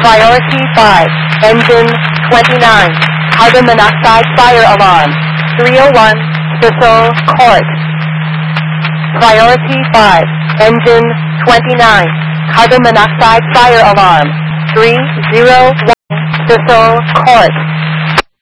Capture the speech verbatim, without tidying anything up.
Priority five, engine twenty-nine, carbon monoxide fire alarm, three oh one, Thistle Court. Priority five, engine twenty-nine, carbon monoxide fire alarm, three oh one, Thistle Court.